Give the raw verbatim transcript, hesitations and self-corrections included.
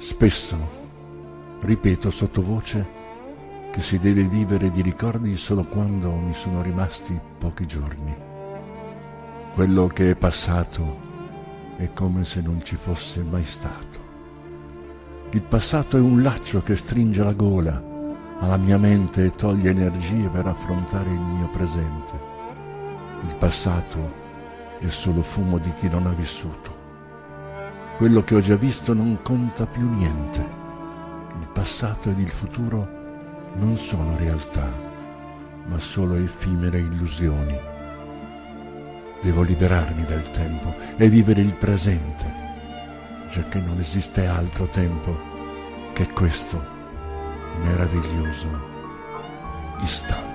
Spesso ripeto sottovoce che si deve vivere di ricordi solo quando mi sono rimasti pochi giorni. Quello che è passato è come se non ci fosse mai stato. Il passato è un laccio che stringe la gola alla mia mente e toglie energie per affrontare il mio presente. Il passato è solo fumo di chi non ha vissuto. Quello che ho già visto non conta più niente. Il passato ed il futuro non sono realtà, ma solo effimere illusioni. Devo liberarmi del tempo e vivere il presente, giacché non esiste altro tempo che questo meraviglioso istante.